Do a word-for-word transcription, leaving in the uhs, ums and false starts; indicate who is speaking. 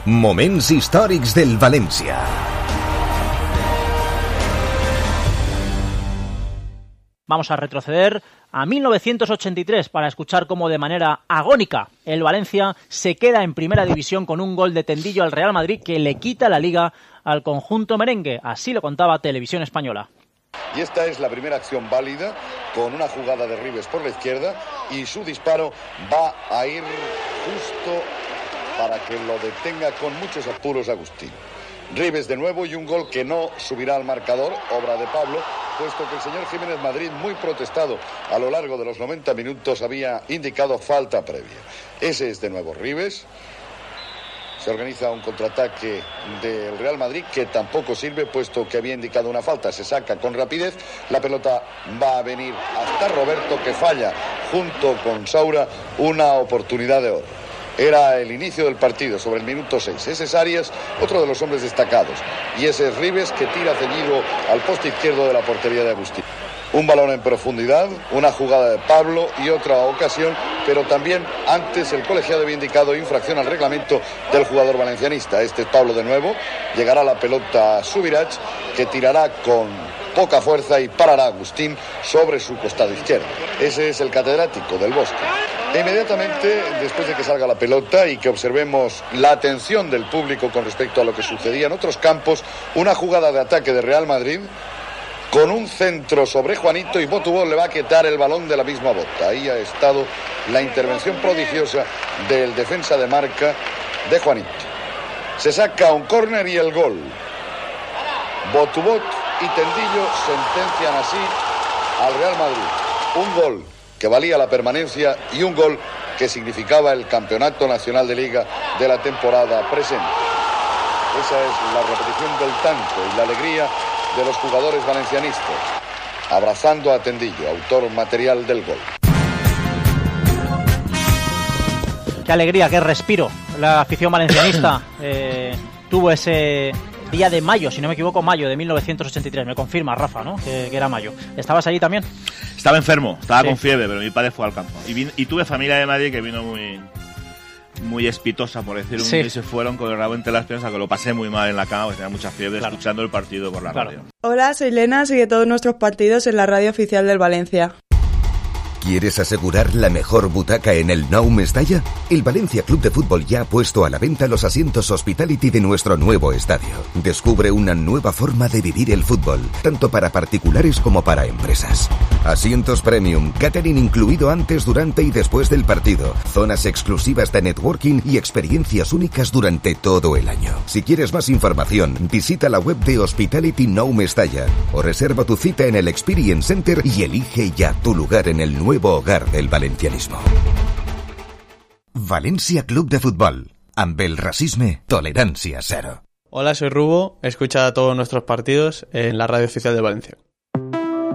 Speaker 1: Moments històrics del València.
Speaker 2: Vamos a retroceder a mil novecientos ochenta y tres para escuchar cómo de manera agónica el Valencia se queda en primera división con un gol de Tendillo al Real Madrid que le quita la liga al conjunto merengue. Así lo contaba Televisión Española.
Speaker 3: Y esta es la primera acción válida con una jugada de Ribes por la izquierda y su disparo va a ir justo para que lo detenga con muchos apuros Agustín. Ribes de nuevo y un gol que no subirá al marcador, obra de Pablo, puesto que el señor Jiménez Madrid, muy protestado a lo largo de los noventa minutos, había indicado falta previa. Ese es de nuevo Ribes. Se organiza un contraataque del Real Madrid que tampoco sirve, puesto que había indicado una falta. Se saca con rapidez, la pelota va a venir hasta Roberto, que falla junto con Saura una oportunidad de oro. Era el inicio del partido, sobre el minuto seis. Ese es Arias, otro de los hombres destacados. Y ese es Ribes, que tira ceñido al poste izquierdo de la portería de Agustín. Un balón en profundidad, una jugada de Pablo y otra ocasión, pero también antes el colegiado había indicado infracción al reglamento del jugador valencianista. Este es Pablo de nuevo, llegará la pelota a Subirach, que tirará con poca fuerza y parará a Agustín sobre su costado izquierdo. Ese es el catedrático del Bosque. E inmediatamente, después de que salga la pelota y que observemos la atención del público con respecto a lo que sucedía en otros campos, una jugada de ataque de Real Madrid con un centro sobre Juanito, y Botubó le va a quitar el balón de la misma bota. Ahí ha estado la intervención prodigiosa del defensa de marca de Juanito. Se saca un córner y el gol. Botubot y Tendillo sentencian así al Real Madrid. Un gol que valía la permanencia y un gol que significaba el campeonato nacional de liga de la temporada presente. Esa es la repetición del tanto y la alegría de los jugadores valencianistas, abrazando a Tendillo, autor material del gol.
Speaker 2: Qué alegría, qué respiro. La afición valencianista eh, tuvo ese día de mayo, si no me equivoco, mayo de mil novecientos ochenta y tres. Me confirma Rafa, ¿no? Que, que era mayo. ¿Estabas allí también?
Speaker 4: Estaba enfermo, estaba
Speaker 2: sí.
Speaker 4: con fiebre, pero mi padre fue al campo. Y, vin, y tuve familia de Madrid que vino muy muy espitosa, por decir un
Speaker 2: sí.
Speaker 4: y se fueron con el rabo entre las piernas, que lo pasé muy mal en la cama, porque tenía mucha fiebre, claro, escuchando el partido por la claro. radio.
Speaker 5: Hola, soy Lena, sigue todos nuestros partidos en la radio oficial del Valencia.
Speaker 1: ¿Quieres asegurar la mejor butaca en el Nou Mestalla? El Valencia Club de Fútbol ya ha puesto a la venta los asientos Hospitality de nuestro nuevo estadio. Descubre una nueva forma de vivir el fútbol, tanto para particulares como para empresas. Asientos premium, catering incluido antes, durante y después del partido, zonas exclusivas de networking y experiencias únicas durante todo el año. Si quieres más información, visita la web de Hospitality Nou Mestalla o reserva tu cita en el Experience Center y elige ya tu lugar en el nuevo hogar del valencianismo. València Club de Futbol. Amb el racisme, tolerancia cero.
Speaker 6: Hola, soy Rubo. Escucha todos nuestros partidos en la radio oficial de Valencia.